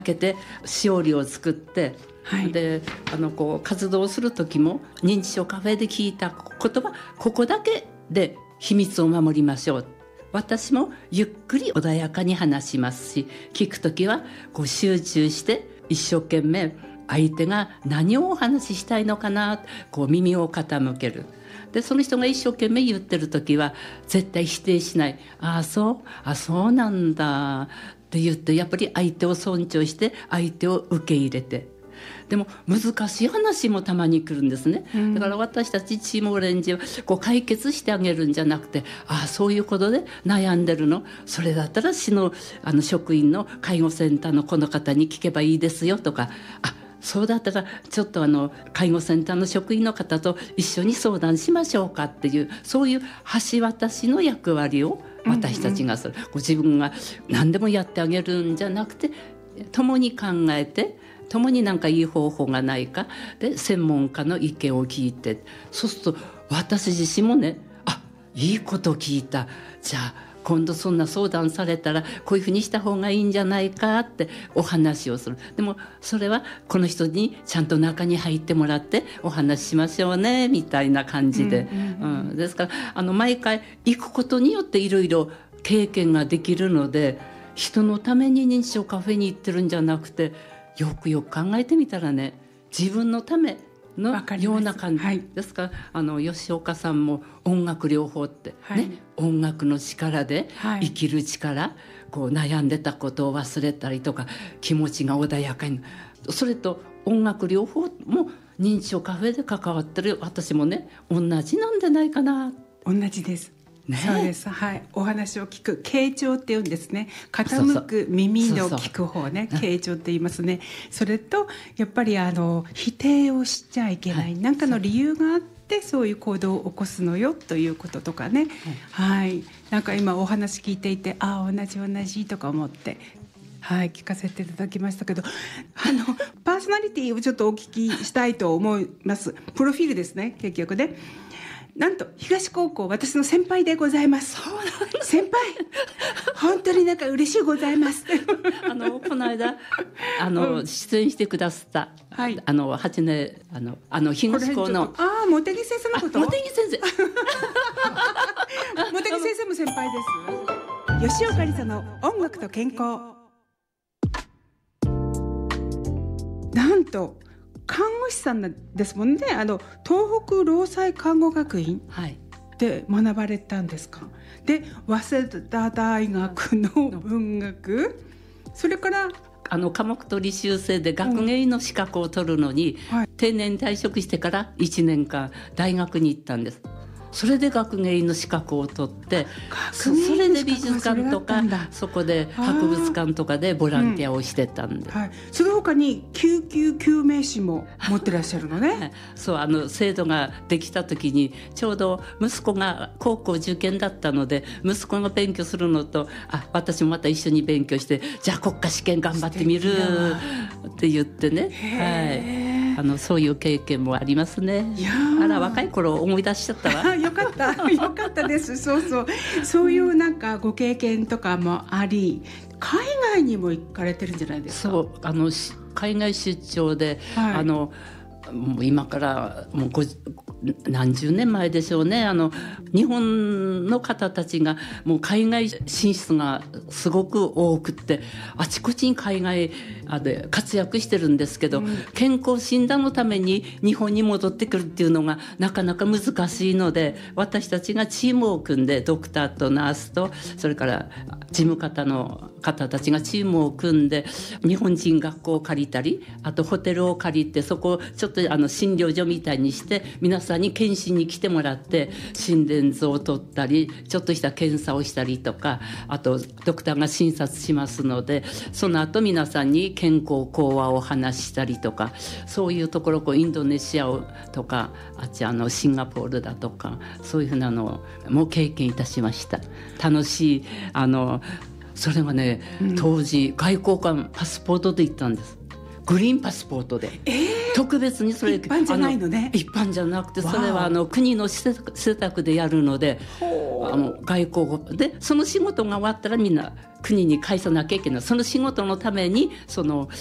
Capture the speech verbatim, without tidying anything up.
けてしおりを作って、 はい、 であのこう活動する時も認知症カフェで聞いた言葉、ここだけで秘密を守りましょう。私もゆっくり穏やかに話しますし、聞く時はこう集中して一生懸命相手が何をお話ししたいのかな、こう耳を傾ける。でその人が一生懸命言ってる時は絶対否定しない。ああそうあそうなんだって言って、やっぱり相手を尊重して相手を受け入れて、でも難しい話もたまに来るんですね、うん、だから私たちチームオレンジはこう解決してあげるんじゃなくて、ああそういうことで悩んでるの、それだったら市の、あの職員の介護センターのこの方に聞けばいいですよとか、あそうだったらちょっとあの介護センターの職員の方と一緒に相談しましょうかっていう、そういう橋渡しの役割を私たちがする、うんうん、ご自分が何でもやってあげるんじゃなくて、共に考えて共に何かいい方法がないかで専門家の意見を聞いて、そうすると私自身もね、あいいこと聞いた、じゃあ今度そんな相談されたらこういうふうにした方がいいんじゃないかってお話をする。でもそれはこの人にちゃんと中に入ってもらってお話ししましょうねみたいな感じで、うんうんうん、ですからあの毎回行くことによっていろいろ経験ができるので、人のために認知症カフェに行ってるんじゃなくて、よくよく考えてみたらね、自分のためのような感じ、はい、ですからあの吉岡さんも音楽療法って、はい、ね、音楽の力で生きる力、はい、こう悩んでたことを忘れたりとか気持ちが穏やかに、それと音楽療法も認知症カフェで関わってる私もね同じなんじゃないかな。 同じですね、そうです、はい、お話を聞く傾聴って言うんですね。傾く耳の聞く方ね、傾聴って言いますね。それとやっぱりあの否定をしちゃいけない、何、はい、かの理由があってそういう行動を起こすのよということとかね、はい、はい、なんか今お話聞いていて、ああ同じ同じとか思ってはい、聞かせていただきましたけど、あのパーソナリティをちょっとお聞きしたいと思います。プロフィールですね、結局ね。なんと東高校私の先輩でございます。そうなんです。先輩本当になんか嬉しいございますあのこの間あの、うん、出演してくださった、はい、あのはちねんあのあの東高のあ茂木先生のこと。 茂木先生茂木先生も先輩です。吉岡里帆の音楽と健康。なんと看護師さんですもんね。あの東北労災看護学院で学ばれたんですか、はい、で早稲田大学の文学、それからあの科目取り修正で学芸員の資格を取るのに、うんはい、定年退職してからいちねんかん大学に行ったんです。それで学芸員の資格を取って、それで美術館とか そ, そこで博物館とかでボランティアをしてたんで、 うんはい、その他に救急救命士も持ってらっしゃるのねそう、あの制度ができた時にちょうど息子が高校受験だったので、息子が勉強するのとあ私もまた一緒に勉強して、じゃあ国家試験頑張ってみるって言ってね、はい、あのそういう経験もありますね。あら若い頃思い出しちゃったわよかったよかったですそうそうそういうなんかご経験とかもあり、海外にも行かれてるんじゃないですか。 そう、あの海外出張で、はい、あのもう今からもうご何十年前でしょうね。あの日本の方たちがもう海外進出がすごく多くって、あちこちに海外で活躍してるんですけど、うん、健康診断のために日本に戻ってくるっていうのがなかなか難しいので、私たちがチームを組んでドクターとナースとそれから事務方の方たちがチームを組んで日本人学校を借りたり、あとホテルを借りてそこをちょっとあの診療所みたいにして皆さんに検診に来てもらって心電図を取ったりちょっとした検査をしたりとか、あとドクターが診察しますのでその後皆さんに健康講話を話したりとか、そういうところこうインドネシアとかあっちあのシンガポールだとかそういうふうなのも経験いたしました。楽しいあのそれがね、当時外交官パスポートで行ったんです。 グリーンパスポートで、 えー、 特別にそれ一般じゃないのね。 一般じゃなくて、それはあの国の施策、施策でやるので、あの外交でその仕事が終わったらみんな国に返さなきゃいけない。その仕事のためにその